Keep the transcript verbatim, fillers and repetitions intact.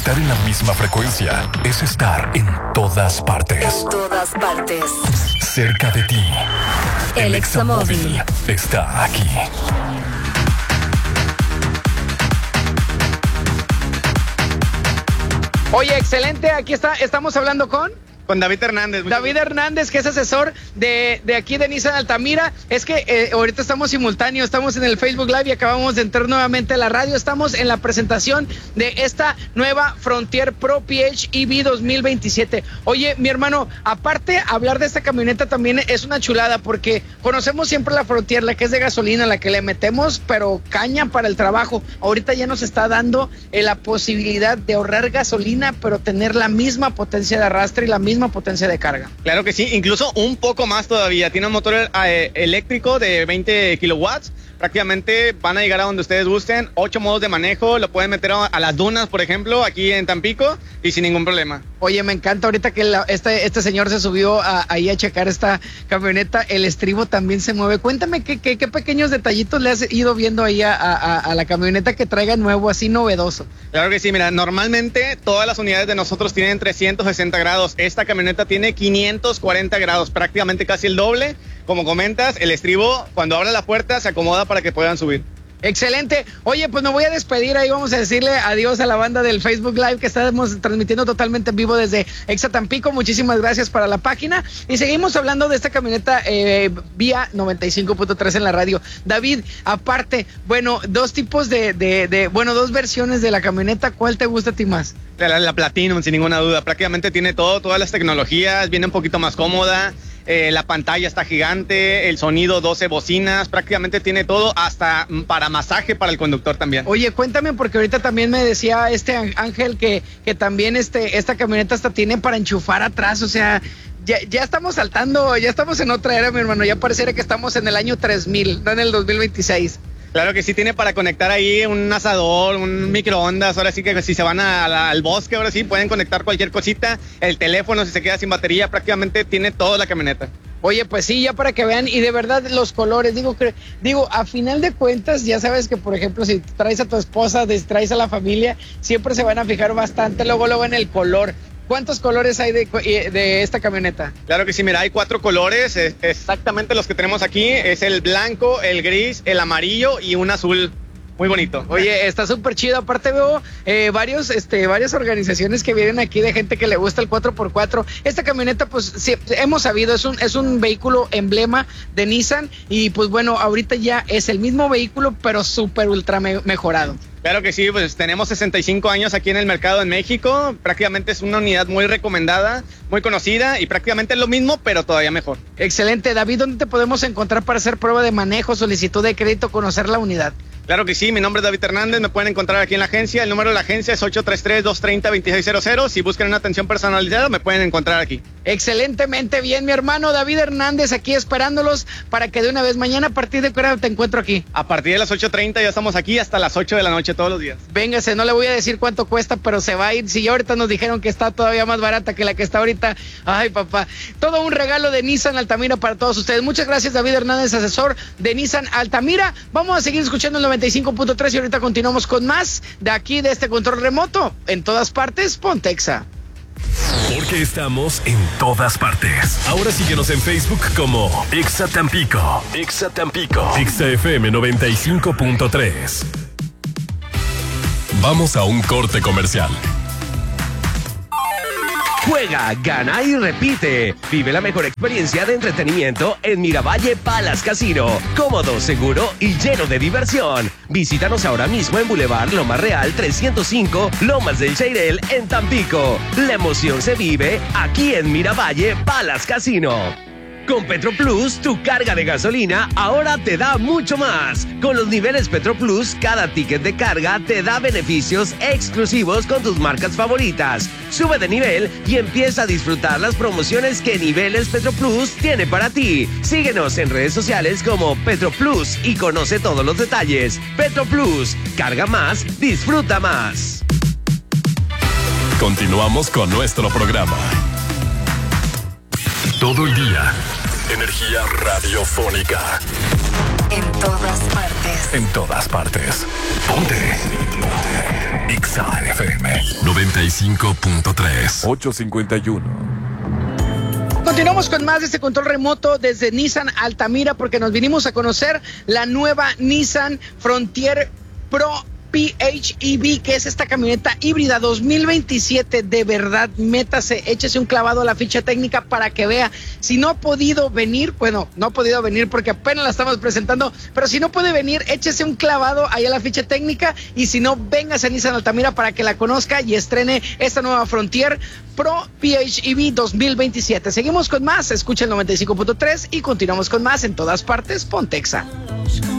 Estar en la misma frecuencia es estar en todas partes. En todas partes. Cerca de ti. El Examóvil está aquí. Oye, excelente. Aquí está, estamos hablando con... Con David Hernández. David Hernández, que es asesor de, de aquí de Nissan Altamira. Es que eh, ahorita estamos simultáneos, estamos en el Facebook Live y acabamos de entrar nuevamente a la radio. Estamos en la presentación de esta nueva Frontier Pro P H E V dos mil veintisiete. Oye, mi hermano, aparte, hablar de esta camioneta también es una chulada porque conocemos siempre la Frontier, la que es de gasolina, la que le metemos, pero caña para el trabajo. Ahorita ya nos está dando eh, la posibilidad de ahorrar gasolina, pero tener la misma potencia de arrastre y la misma potencia de carga. Claro que sí, incluso un poco más todavía. Tiene un motor eh, eléctrico de veinte kilowatts. Prácticamente van a llegar a donde ustedes gusten. Ocho modos de manejo. Lo pueden meter a, a las dunas, por ejemplo, aquí en Tampico y sin ningún problema. Oye, me encanta ahorita que la, este, este señor se subió a, ahí a checar esta camioneta. El estribo también se mueve. Cuéntame qué, qué, qué pequeños detallitos le has ido viendo ahí a, a, a la camioneta que traiga nuevo, así novedoso. Claro que sí, mira, normalmente todas las unidades de nosotros tienen trescientos sesenta grados. Esta camioneta tiene quinientos cuarenta grados, prácticamente casi el doble. Como comentas, el estribo, cuando abre la puerta, se acomoda para que puedan subir. Excelente. Oye, pues me voy a despedir. Ahí vamos a decirle adiós a la banda del Facebook Live que estamos transmitiendo totalmente en vivo desde Exa Tampico. Muchísimas gracias para la página. Y seguimos hablando de esta camioneta eh, vía noventa y cinco punto tres en la radio. David, aparte, bueno, dos tipos de, de, de, bueno, dos versiones de la camioneta. ¿Cuál te gusta a ti más? La, la Platinum, sin ninguna duda. Prácticamente tiene todo, todas las tecnologías. Viene un poquito más cómoda. Eh, la pantalla está gigante, el sonido, doce bocinas, prácticamente tiene todo, hasta para masaje para el conductor también. Oye, cuéntame, porque ahorita también me decía este Ángel que, que también este, esta camioneta hasta tiene para enchufar atrás, o sea, ya, ya estamos saltando, ya estamos en otra era, mi hermano, ya pareciera que estamos en el año tres mil, no en el dos mil veintiséis. Claro que sí, tiene para conectar ahí un asador, un microondas. Ahora sí que si se van a, a, al bosque, ahora sí pueden conectar cualquier cosita. El teléfono, si se queda sin batería, prácticamente tiene toda la camioneta. Oye, pues sí, ya para que vean, y de verdad los colores, digo, que, digo, a final de cuentas, ya sabes que, por ejemplo, si traes a tu esposa, traes a la familia, siempre se van a fijar bastante luego, luego en el color. ¿Cuántos colores hay de, de esta camioneta? Claro que sí, mira, hay cuatro colores, es exactamente los que tenemos aquí, es el blanco, el gris, el amarillo y un azul. Muy bonito. Oye, está súper chido. Aparte veo eh, varios, este, varias organizaciones que vienen aquí de gente que le gusta el cuatro por cuatro. Esta camioneta, pues, sí, hemos sabido, es un, es un vehículo emblema de Nissan. Y pues bueno, ahorita ya es el mismo vehículo, pero súper ultra me- mejorado. Claro que sí, pues tenemos sesenta y cinco años aquí en el mercado en México. Prácticamente es una unidad muy recomendada, muy conocida y prácticamente es lo mismo, pero todavía mejor. Excelente. David, ¿dónde te podemos encontrar para hacer prueba de manejo, solicitud de crédito, conocer la unidad? Claro que sí, mi nombre es David Hernández, me pueden encontrar aquí en la agencia. El número de la agencia es ocho tres tres, dos tres cero, dos seis cero cero. Si buscan una atención personalizada, me pueden encontrar aquí. Excelentemente bien, mi hermano David Hernández, aquí esperándolos para que de una vez mañana, a partir de qué hora te encuentro aquí. A partir de las ocho treinta ya estamos aquí hasta las ocho de la noche todos los días. Véngase, no le voy a decir cuánto cuesta, pero se va a ir. Si ya ahorita nos dijeron que está todavía más barata que la que está ahorita. Ay, papá. Todo un regalo de Nissan Altamira para todos ustedes. Muchas gracias, David Hernández, asesor de Nissan Altamira. Vamos a seguir escuchando el noventa y cinco punto tres y ahorita continuamos con más de aquí, de este control remoto. En todas partes, ponte Exa. Porque estamos en todas partes. Ahora síguenos en Facebook como Exa Tampico. Exa Tampico. Exa F M noventa y cinco punto tres. Vamos a un corte comercial. Juega, gana y repite. Vive la mejor experiencia de entretenimiento en Miravalle Palace Casino. Cómodo, seguro y lleno de diversión. Visítanos ahora mismo en Boulevard Lomas Real trescientos cinco, Lomas del Cheirel, en Tampico. La emoción se vive aquí en Miravalle Palace Casino. Con Petroplus, tu carga de gasolina ahora te da mucho más. Con los niveles Petroplus, cada ticket de carga te da beneficios exclusivos con tus marcas favoritas. Sube de nivel y empieza a disfrutar las promociones que Niveles Petroplus tiene para ti. Síguenos en redes sociales como Petroplus y conoce todos los detalles. Petroplus, carga más, disfruta más. Continuamos con nuestro programa. Todo el día. Energía radiofónica. En todas partes. En todas partes. Ponte. Ponte. Exa F M noventa y cinco punto tres. ocho cincuenta y uno. Continuamos con más de este control remoto desde Nissan Altamira porque nos vinimos a conocer la nueva Nissan Frontier Pro P H E V, que es esta camioneta híbrida dos mil veintisiete. De verdad, métase, échese un clavado a la ficha técnica para que vea. Si no ha podido venir, bueno, no ha podido venir porque apenas la estamos presentando, pero si no puede venir, échese un clavado ahí a la ficha técnica, y si no, véngase a Nissan Altamira para que la conozca y estrene esta nueva Frontier Pro P H E V dos mil veintisiete. Seguimos con más, escucha el noventa y cinco punto tres y continuamos con más en todas partes. Ponte Exa.